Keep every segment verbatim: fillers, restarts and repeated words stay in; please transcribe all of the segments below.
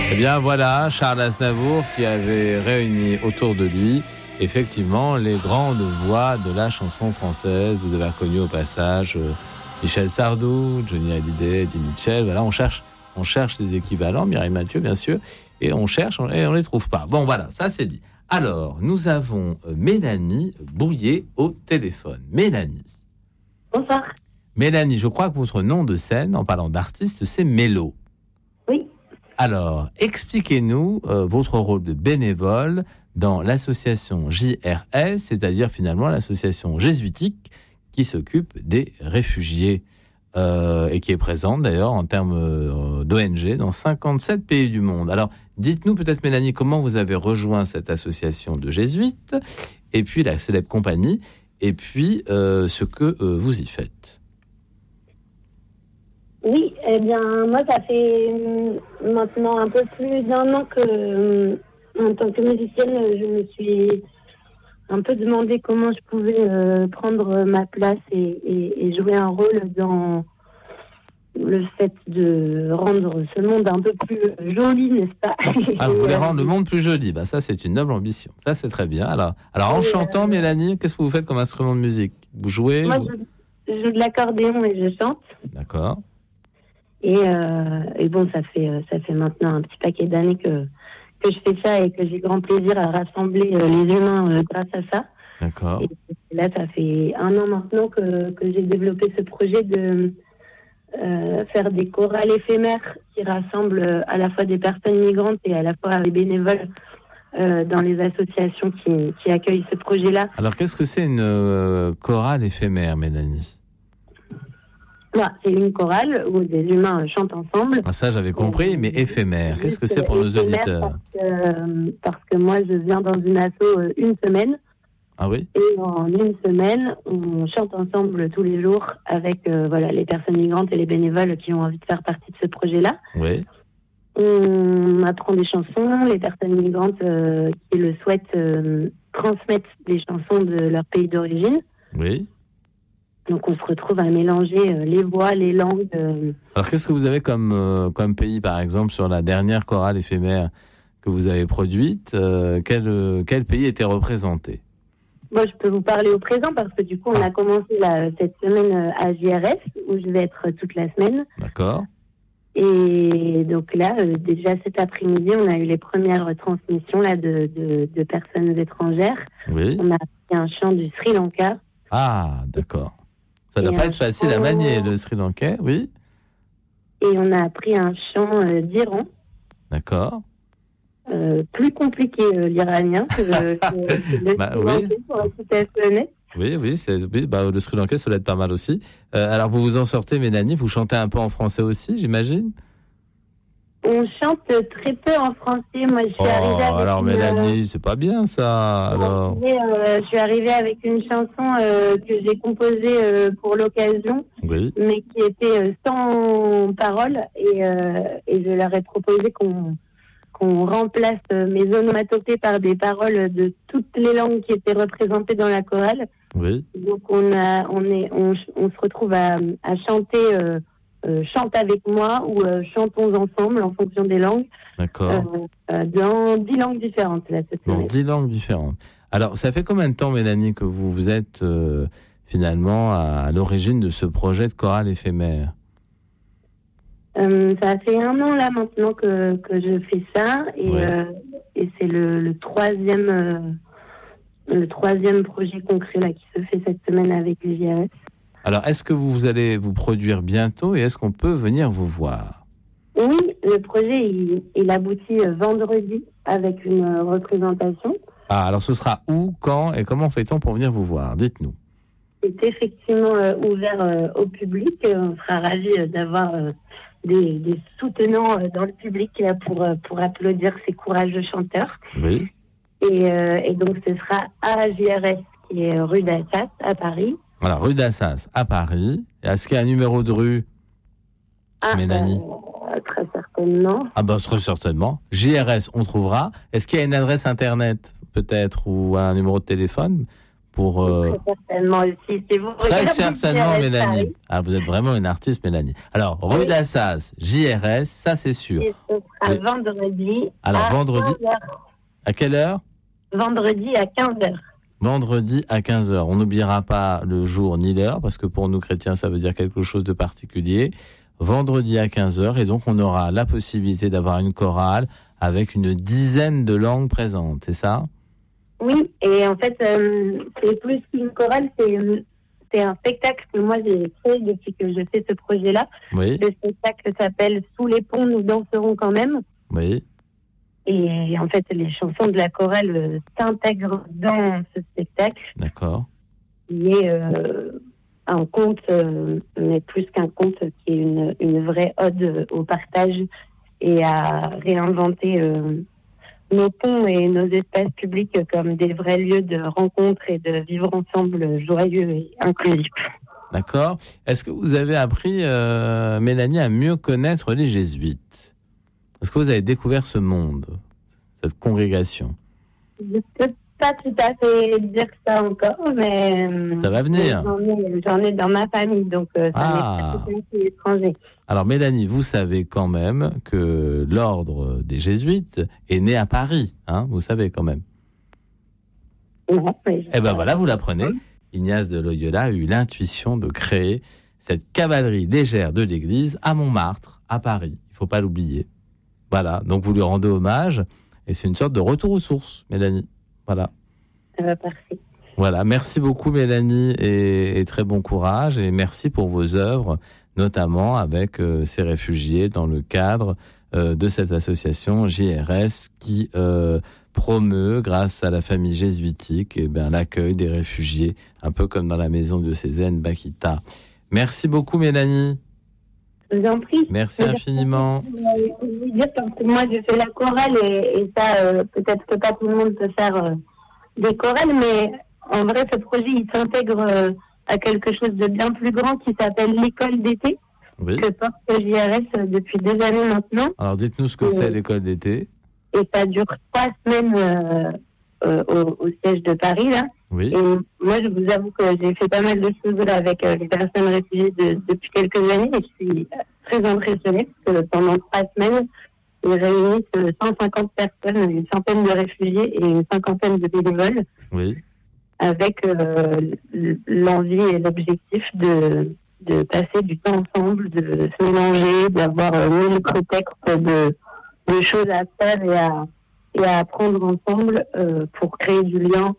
Eh bien voilà, Charles Aznavour qui avait réuni autour de lui effectivement les grandes voix de la chanson française. Vous avez reconnu au passage euh, Michel Sardou, Johnny Hallyday, Eddie Mitchell. Voilà, on cherche, on cherche des équivalents, Mireille Mathieu bien sûr, et on cherche et on les trouve pas. Bon voilà, ça c'est dit. Alors, nous avons Mélanie Bouillet au téléphone. Mélanie. Bonsoir. Mélanie, je crois que votre nom de scène, en parlant d'artiste, c'est Mélo. Oui. Alors, expliquez-nous euh, votre rôle de bénévole dans l'association J R S, c'est-à-dire finalement l'association jésuitique qui s'occupe des réfugiés euh, et qui est présente d'ailleurs en termes euh, d'O N G dans cinquante-sept pays du monde. Alors, dites-nous peut-être, Mélanie, comment vous avez rejoint cette association de jésuites et puis la célèbre compagnie et puis euh, ce que euh, vous y faites. Oui, eh bien, moi, ça fait maintenant un peu plus d'un an que, euh, en tant que musicienne, je me suis un peu demandé comment je pouvais euh, prendre ma place et, et, et jouer un rôle dans le fait de rendre ce monde un peu plus joli, n'est-ce pas? Ah, vous voulez rendre le monde plus joli, bah, ça, c'est une noble ambition. Ça, c'est très bien. Alors, alors en et chantant, euh... Mélanie, qu'est-ce que vous faites comme instrument de musique? Vous jouez? Moi, vous... je, je joue de l'accordéon et je chante. D'accord. Et, euh, et bon, ça fait, ça fait maintenant un petit paquet d'années que, que je fais ça et que j'ai grand plaisir à rassembler euh, les humains euh, grâce à ça. D'accord. Et là, ça fait un an maintenant que, que j'ai développé ce projet de euh, faire des chorales éphémères qui rassemblent à la fois des personnes migrantes et à la fois des bénévoles euh, dans les associations qui, qui accueillent ce projet-là. Alors, qu'est-ce que c'est une euh, chorale éphémère, Mélanie? Voilà, c'est une chorale où des humains chantent ensemble. Ah, ça, j'avais compris, euh, mais éphémère. Qu'est-ce que c'est pour nos auditeurs? Parce que, euh, parce que moi, je viens dans une asso euh, une semaine. Ah oui? Et en une semaine, on chante ensemble tous les jours avec euh, voilà, les personnes migrantes et les bénévoles qui ont envie de faire partie de ce projet-là. Oui. On apprend des chansons. Les personnes migrantes euh, qui le souhaitent euh, transmettent des chansons de leur pays d'origine. Oui. Donc on se retrouve à mélanger euh, les voix, les langues. Euh... Alors qu'est-ce que vous avez comme, euh, comme pays, par exemple, sur la dernière chorale éphémère que vous avez produite? euh, quel, euh, quel pays était représenté? Moi, je peux vous parler au présent parce que du coup, on a commencé là, cette semaine euh, à J R S où je vais être toute la semaine. D'accord. Et donc là, euh, déjà cet après-midi, on a eu les premières transmissions là, de, de, de personnes étrangères. Oui. On a appris un chant du Sri Lanka. Ah, d'accord. Ça ne doit pas être facile à manier, le Sri Lankais, oui. Et on a appris un chant euh, d'Iran. D'accord. Euh, plus compliqué euh, l'iranien que le, que le bah, Sri oui. Lankais, pour être tout à fait honnête. Oui, oui, c'est, oui bah, le Sri Lankais, ça doit être pas mal aussi. Euh, alors, vous vous en sortez, Mélanie, vous chantez un peu en français aussi, j'imagine? On chante très peu en français. Moi, je suis oh, arrivée avec alors, une... Mélanie, c'est pas bien, ça. Alors... Je, euh, je suis arrivée avec une chanson euh, que j'ai composée euh, pour l'occasion, oui. mais qui était euh, sans paroles. Et, euh, et je leur ai proposé qu'on, qu'on remplace euh, mes onomatopées par des paroles de toutes les langues qui étaient représentées dans la chorale. Oui. Donc, on, a, on, est, on, on se retrouve à, à chanter... Euh, Euh, chante avec moi ou euh, chantons ensemble en fonction des langues. D'accord. Euh, euh, dans dix langues différentes. Là, cette dans dix langues différentes. Alors, ça fait combien de temps, Mélanie, que vous, vous êtes euh, finalement à, à l'origine de ce projet de chorale éphémère? euh, Ça fait un an là maintenant que, que je fais ça et, ouais. euh, et c'est le, le troisième euh, le troisième projet concret là qui se fait cette semaine avec les J R S. Alors, est-ce que vous allez vous produire bientôt et est-ce qu'on peut venir vous voir? Oui, le projet, il, il aboutit vendredi avec une représentation. Ah, alors ce sera où, quand et comment fait-on pour venir vous voir? Dites-nous. C'est effectivement euh, ouvert euh, au public. On sera ravis euh, d'avoir euh, des, des soutenants euh, dans le public là, pour, euh, pour applaudir ces courageux chanteurs. Oui. Et, euh, et donc, ce sera à J R S, qui est rue d'Assas, à Paris. Voilà, rue d'Assas, à Paris. Est-ce qu'il y a un numéro de rue, ah, Mélanie euh, Très certainement. Ah ben, très certainement. J R S, on trouvera. Est-ce qu'il y a une adresse Internet, peut-être, ou un numéro de téléphone pour... Euh... Très certainement aussi. Si vous Très regardez certainement, J R S Mélanie. Paris. Ah, vous êtes vraiment une artiste, Mélanie. Alors, rue Oui. d'Assas, J R S, ça c'est sûr. Et ce sera Oui. vendredi. Alors, à vendredi, quinze heures. à quelle heure ? Vendredi à quinze heures. Vendredi à quinze heures. On n'oubliera pas le jour ni l'heure, parce que pour nous chrétiens, ça veut dire quelque chose de particulier. Vendredi à quinze heures, et donc on aura la possibilité d'avoir une chorale avec une dizaine de langues présentes, c'est ça ? Oui, et en fait, euh, c'est plus qu'une chorale, c'est, c'est un spectacle que moi j'ai créé depuis que je fais ce projet-là. Oui, Le spectacle s'appelle « Sous les ponts, nous danserons quand même ». oui, Et en fait, les chansons de la chorale euh, s'intègrent dans ce spectacle, d'accord. qui est euh, un conte, euh, mais plus qu'un conte, qui est une, une vraie ode au partage et à réinventer euh, nos ponts et nos espaces publics comme des vrais lieux de rencontre et de vivre ensemble joyeux et inclusif. D'accord. Est-ce que vous avez appris, euh, Mélanie, à mieux connaître les jésuites ? Est-ce que vous avez découvert ce monde, cette congrégation ? Je ne peux pas tout à fait dire ça encore, mais Ça va venir. J'en ai, j'en ai dans ma famille, donc euh, ça Ah. n'est pas tout à fait étranger. Alors, Mélanie, vous savez quand même que l'ordre des jésuites est né à Paris, hein ? Vous savez quand même. Non, mais je- Eh ben voilà, vous l'apprenez. Ignace de Loyola a eu l'intuition de créer cette cavalerie légère de l'Église à Montmartre, à Paris. Il ne faut pas l'oublier. Voilà, donc vous lui rendez hommage, et c'est une sorte de retour aux sources, Mélanie. Voilà. Ça va parfait. Voilà, merci beaucoup Mélanie, et, et très bon courage, et merci pour vos œuvres, notamment avec euh, ces réfugiés dans le cadre euh, de cette association J R S qui euh, promeut, grâce à la famille jésuitique, eh bien, l'accueil des réfugiés, un peu comme dans la maison diocésaine Bakita. Merci beaucoup Mélanie. Je vous en prie. Merci infiniment. Je vais vous dire, parce que moi, je fais la chorale et, et ça, euh, peut-être que pas tout le monde peut faire euh, des chorales, mais en vrai, ce projet, il s'intègre euh, à quelque chose de bien plus grand qui s'appelle l'école d'été, Oui. que porte J R S euh, depuis des années maintenant. Alors dites-nous ce que Oui. c'est l'école d'été. Et ça dure trois semaines euh, euh, au, au siège de Paris, là. Oui. Et moi, je vous avoue que j'ai fait pas mal de choses là avec euh, les personnes réfugiées de, depuis quelques années et je suis très impressionnée parce que pendant trois semaines, ils réunissent cent cinquante personnes, une centaine de réfugiés et une cinquantaine de bénévoles Oui. avec euh, l'envie et l'objectif de, de passer du temps ensemble, de se mélanger, d'avoir euh, mille prétextes de, de choses à faire et à, et à apprendre ensemble euh, pour créer du lien,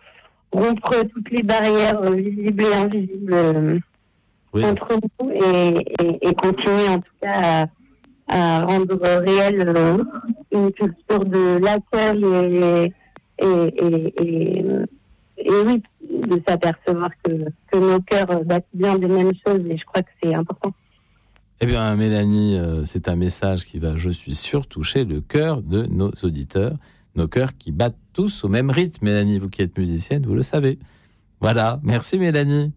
rompre toutes les barrières euh, visibles et invisibles euh, Oui. entre nous et, et, et continuer en tout cas à, à rendre réelle euh, une culture de l'accueil et, et, et, et, et oui, de s'apercevoir que, que nos cœurs battent bien des mêmes choses et je crois que c'est important. Eh bien, Mélanie, euh, c'est un message qui va, je suis sûr, toucher le cœur de nos auditeurs, nos cœurs qui battent tous au même rythme. Mélanie, vous qui êtes musicienne, vous le savez. Voilà, merci Mélanie.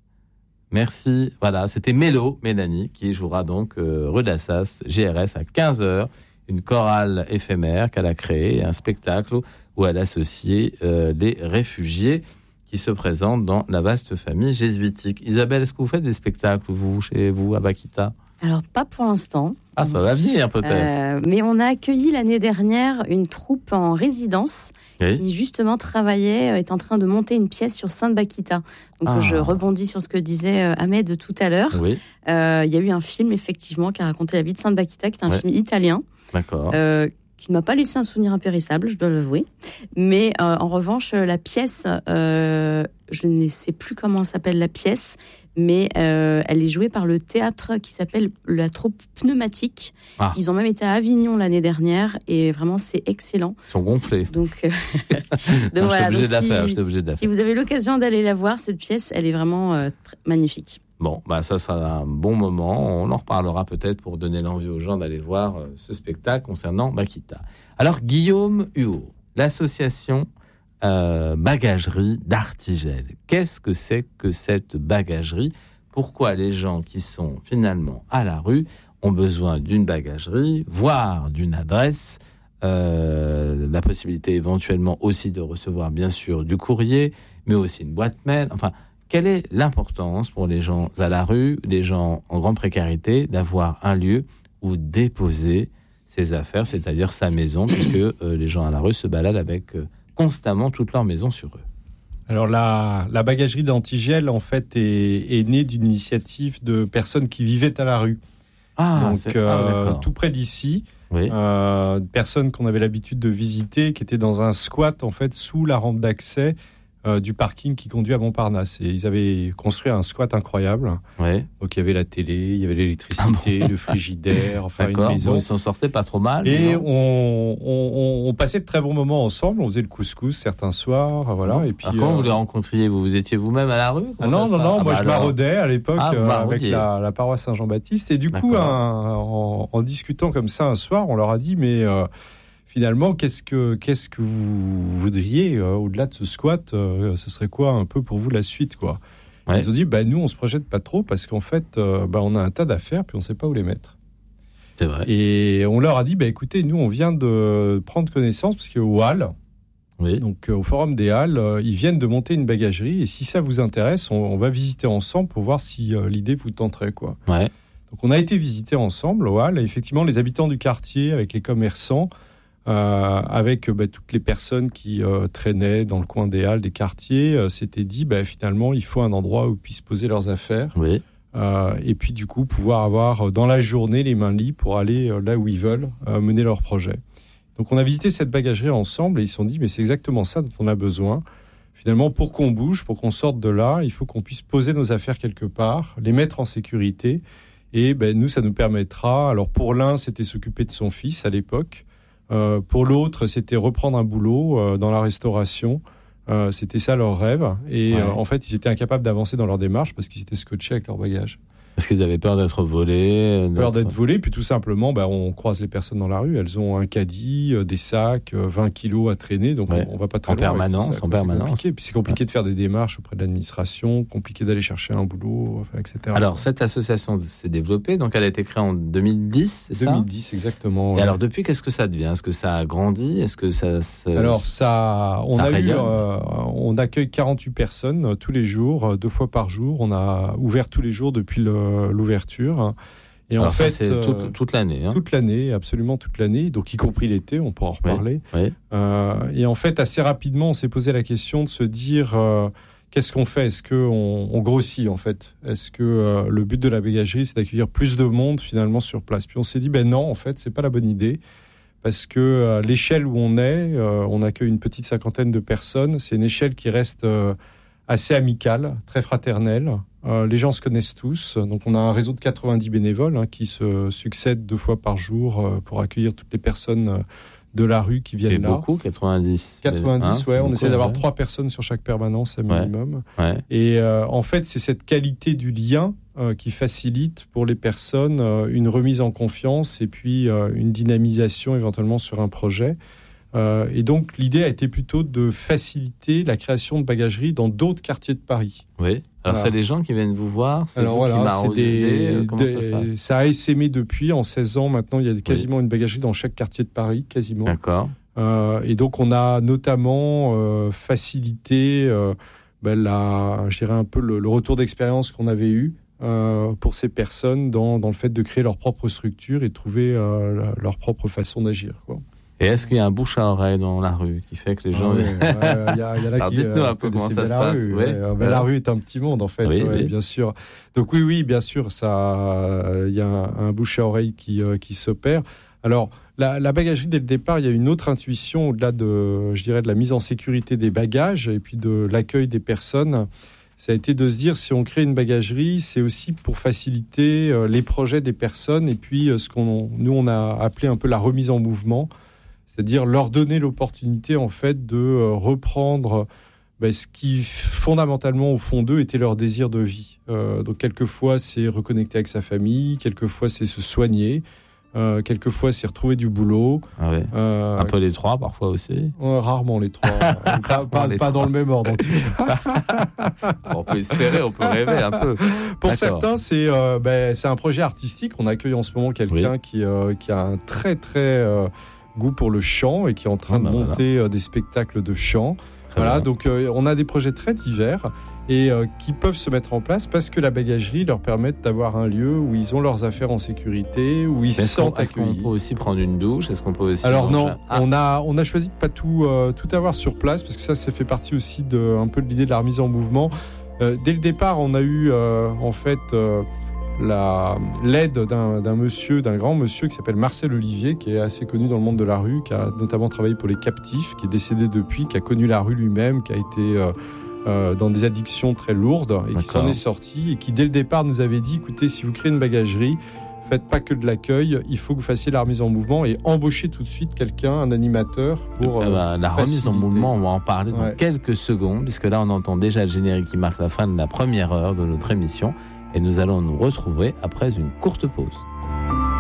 Merci. Voilà, c'était Mélo, Mélanie, qui jouera donc euh, rue d'Assas, J R S, à quinze heures, une chorale éphémère qu'elle a créée, un spectacle où elle associait euh, les réfugiés qui se présentent dans la vaste famille jésuitique. Isabelle, est-ce que vous faites des spectacles, vous, chez vous, à Bakita ? Alors, pas pour l'instant. Ah, ça va venir peut-être. Euh, mais on a accueilli l'année dernière une troupe en résidence Oui. qui justement travaillait, euh, est en train de monter une pièce sur Sainte-Bakita. Donc Ah. je rebondis sur ce que disait euh, Ahmed tout à l'heure. Oui, Euh, Il y a eu un film effectivement qui a raconté la vie de Sainte-Bakita, qui est un Ouais. film italien, d'accord. euh, qui ne m'a pas laissé un souvenir impérissable, je dois l'avouer. Mais euh, en revanche, la pièce, euh, je ne sais plus comment s'appelle la pièce, mais euh, elle est jouée par le théâtre qui s'appelle la troupe Pneumatique. Ah. Ils ont même été à Avignon l'année dernière et vraiment c'est excellent. Ils sont gonflés. Donc, euh, donc Non, voilà, j'étais obligé donc de la si, faire. J'étais obligé de la si faire. vous avez l'occasion d'aller la voir, cette pièce, elle est vraiment euh, très magnifique. Bon, bah ça sera un bon moment. On en reparlera peut-être pour donner l'envie aux gens d'aller voir euh, ce spectacle concernant Bakita. Alors, Guillaume Huot, l'association euh, Bagagerie d'Artigel. Qu'est-ce que c'est que cette bagagerie ? Pourquoi les gens qui sont finalement à la rue ont besoin d'une bagagerie, voire d'une adresse euh, la possibilité éventuellement aussi de recevoir bien sûr du courrier, mais aussi une boîte mail. Enfin, quelle est l'importance pour les gens à la rue, les gens en grande précarité, d'avoir un lieu où déposer ses affaires, c'est-à-dire sa maison, puisque euh, les gens à la rue se baladent avec euh, constamment toute leur maison sur eux. Alors la, la bagagerie d'Antigel en fait est, est née d'une initiative de personnes qui vivaient à la rue. Ah, donc c'est... euh, ah, tout près d'ici, oui. euh, personnes qu'on avait l'habitude de visiter, qui étaient dans un squat en fait sous la rampe d'accès euh, du parking qui conduit à Montparnasse. Et ils avaient construit un squat incroyable. Oui. Donc il y avait la télé, il y avait l'électricité, ah bon. le frigidaire, enfin D'accord. une maison. Bon, ils s'en sortaient pas trop mal. Et on, on, on passait de très bons moments ensemble. On faisait le couscous certains soirs, voilà. Et puis ah, comment euh... vous les rencontriez? Vous vous étiez vous-même à la rue? Ah non, non, non. Ah moi, bah je alors... maraudais à l'époque ah, euh, avec la, la paroisse Saint-Jean-Baptiste. Et du coup, un, en, en discutant comme ça un soir, on leur a dit, mais euh, finalement, qu'est-ce que qu'est-ce que vous voudriez euh, au-delà de ce squat euh, ce serait quoi un peu pour vous la suite, quoi? Ouais. Ils ont dit, bah nous, on se projette pas trop parce qu'en fait, euh, bah, on a un tas d'affaires puis on sait pas où les mettre. C'est vrai. Et on leur a dit, bah écoutez, nous, on vient de prendre connaissance parce qu'au Halles, oui. donc euh, au Forum des Halles, euh, ils viennent de monter une bagagerie et si ça vous intéresse, on, on va visiter ensemble pour voir si euh, l'idée vous tenterait, quoi. Ouais. Donc on a été visiter ensemble au Halles. Et effectivement, les habitants du quartier, avec les commerçants, euh, avec bah, toutes les personnes qui euh, traînaient dans le coin des Halles, des quartiers, euh, s'étaient dit, bah, finalement, il faut un endroit où ils puissent poser leurs affaires. Oui. Euh, et puis du coup pouvoir avoir dans la journée les mains libres pour aller euh, là où ils veulent euh, mener leur projet. Donc on a visité cette bagagerie ensemble et ils se sont dit mais c'est exactement ça dont on a besoin. Finalement, pour qu'on bouge, pour qu'on sorte de là, il faut qu'on puisse poser nos affaires quelque part, les mettre en sécurité et ben, nous ça nous permettra, alors pour l'un c'était s'occuper de son fils à l'époque, euh, pour l'autre c'était reprendre un boulot euh, dans la restauration. Euh, c'était ça leur rêve et ouais. euh, en fait ils étaient incapables d'avancer dans leur démarche parce qu'ils étaient scotchés avec leur bagage. Parce qu'ils avaient peur d'être volés. D'être... Peur d'être volés, puis tout simplement, bah, on croise les personnes dans la rue, elles ont un caddie, euh, des sacs, euh, vingt kilos à traîner, donc ouais. on, on va pas très en loin. Permanence, ça, en permanence, c'est compliqué. Puis c'est compliqué ouais. de faire des démarches auprès de l'administration, compliqué d'aller chercher un boulot, enfin, et cetera. Alors cette association s'est développée, donc elle a été créée en deux mille dix, c'est deux mille dix, ça exactement. Et ouais. alors depuis, qu'est-ce que ça devient? Est-ce que ça a grandi? Est-ce que ça se... Alors ça, on ça a rayonne. eu, euh, on accueille quarante-huit personnes euh, tous les jours, euh, deux fois par jour. On a ouvert tous les jours depuis le, l'ouverture. Et alors en ça, fait, c'est euh, toute, toute l'année. Hein. Toute l'année, absolument toute l'année, donc y compris l'été, on pourra en reparler. Oui, oui. Euh, et en fait, assez rapidement, on s'est posé la question de se dire euh, qu'est-ce qu'on fait? Est-ce qu'on on grossit en fait? Est-ce que euh, le but de la bagagerie, c'est d'accueillir plus de monde finalement sur place? Puis on s'est dit, ben non, en fait, c'est pas la bonne idée. Parce que euh, l'échelle où on est, euh, on accueille une petite cinquantaine de personnes. C'est une échelle qui reste euh, assez amicale, très fraternelle. Euh, les gens se connaissent tous. Donc on a un réseau de quatre-vingt-dix bénévoles hein, qui se succèdent deux fois par jour euh, pour accueillir toutes les personnes euh, de la rue qui viennent c'est là. C'est beaucoup, quatre-vingt-dix. quatre-vingt-dix, hein, ouais. On beaucoup, essaie d'avoir ouais. trois personnes sur chaque permanence à minimum. Ouais, ouais. Et euh, en fait, c'est cette qualité du lien euh, qui facilite pour les personnes euh, une remise en confiance et puis euh, une dynamisation éventuellement sur un projet. Euh, et donc, l'idée a été plutôt de faciliter la création de bagageries dans d'autres quartiers de Paris. Oui. Alors, voilà. C'est les gens qui viennent vous voir, c'est Alors, vous voilà, qui maraudez, des, comment des, ça se passe? Ça a essaimé depuis, en seize ans maintenant, il y a quasiment oui. une bagagerie dans chaque quartier de Paris, quasiment. D'accord. Euh, et donc, on a notamment euh, facilité euh, ben, la, je dirais un peu le, le retour d'expérience qu'on avait eu euh, pour ces personnes dans, dans le fait de créer leur propre structure et de trouver euh, la, leur propre façon d'agir, quoi. Et est-ce qu'il y a un bouche à oreille dans la rue qui fait que les gens... Ah, ouais, ouais, il y a, il y a là Alors, qui, dites-nous euh, un peu comment ça se la passe. Rue, ouais. Ouais. Ouais. La rue est un petit monde, en fait, oui, ouais, oui. bien sûr. Donc oui, oui, bien sûr, ça, il y a un, un bouche à oreille qui, euh, qui s'opère. Alors, la, la bagagerie, dès le départ, il y a une autre intuition au-delà de, je dirais, de la mise en sécurité des bagages et puis de l'accueil des personnes. Ça a été de se dire, si on crée une bagagerie, c'est aussi pour faciliter euh, les projets des personnes et puis euh, ce qu'on, nous, on a appelé un peu la remise en mouvement. C'est-à-dire leur donner l'opportunité en fait de euh, reprendre ben, ce qui fondamentalement au fond d'eux était leur désir de vie. Euh, donc quelquefois c'est reconnecter avec sa famille, quelquefois c'est se soigner, euh, quelquefois c'est retrouver du boulot. Ah ouais. euh, Un peu les trois parfois aussi. Ouais, rarement les trois. pas pas, les pas trois. Dans le même ordre en tout cas. On peut espérer, on peut rêver un peu. Pour D'accord. certains c'est euh, ben, c'est un projet artistique. On accueille en ce moment quelqu'un oui. qui euh, qui a un très très euh, goût pour le chant et qui est en train Ah bah de monter voilà. des spectacles de chant. Très voilà, bien. donc euh, on a des projets très divers et euh, qui peuvent se mettre en place parce que la bagagerie leur permet d'avoir un lieu où ils ont leurs affaires en sécurité, où ils se Est-ce qu'on, sentent est-ce qu'on accueillis. peut aussi prendre une douche? Est-ce qu'on peut aussi Alors manger non, un- Ah, on a on a choisi de pas tout euh, tout avoir sur place parce que ça ça fait partie aussi de un peu de l'idée de la remise en mouvement. Euh, dès le départ, on a eu euh, en fait euh, la l'aide d'un, d'un monsieur, d'un grand monsieur qui s'appelle Marcel Olivier, qui est assez connu dans le monde de la rue, qui a notamment travaillé pour les captifs, qui est décédé depuis, qui a connu la rue lui-même, qui a été euh, euh, dans des addictions très lourdes et qui D'accord. s'en est sorti et qui dès le départ nous avait dit écoutez, si vous créez une bagagerie, faites pas que de l'accueil, il faut que vous fassiez la remise en mouvement et embauchez tout de suite quelqu'un, un animateur pour eh euh, ben, la remise en faciliter. mouvement, on va en parler dans Ouais. quelques secondes, puisque là on entend déjà le générique qui marque la fin de la première heure de notre émission et nous allons nous retrouver après une courte pause.